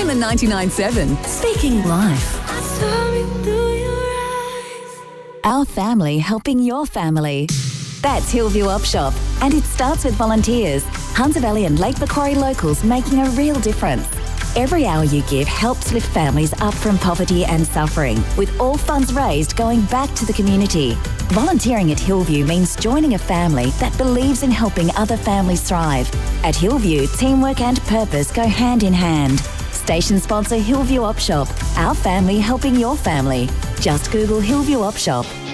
the 99.7. Speaking life. Our family helping your family. That's Hillview Upshop, and it starts with volunteers. Hunter Valley and Lake Macquarie locals making a real difference. Every hour you give helps lift families up from poverty and suffering, with all funds raised going back to the community. Volunteering at Hillview means joining a family that believes in helping other families thrive. At Hillview, teamwork and purpose go hand in hand. Station sponsor Hillview Upshop, our family helping your family. Just Google Hillview Upshop.